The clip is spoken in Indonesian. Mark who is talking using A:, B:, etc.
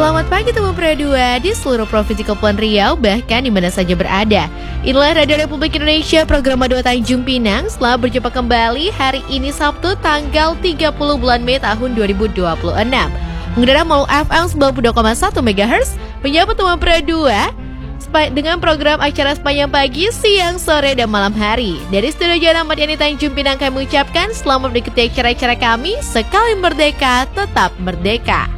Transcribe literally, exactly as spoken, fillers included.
A: Selamat pagi teman Pro dua di seluruh Provinsi Kepulauan Riau, bahkan di mana saja berada. Inilah Radio Republik Indonesia, program dua Tanjung Pinang. Selamat berjumpa kembali hari ini Sabtu tanggal tiga puluh bulan Mei tahun dua ribu dua puluh enam. Mengudara melalui F M sembilan puluh dua koma satu megahertz, menyapa teman Pro dua dengan program acara sepanjang pagi, siang, sore, dan malam hari. Dari studio Jalan Ahmad Yani Tanjung Pinang kami mengucapkan selamat mengikuti acara-acara kami. Sekali merdeka, tetap merdeka.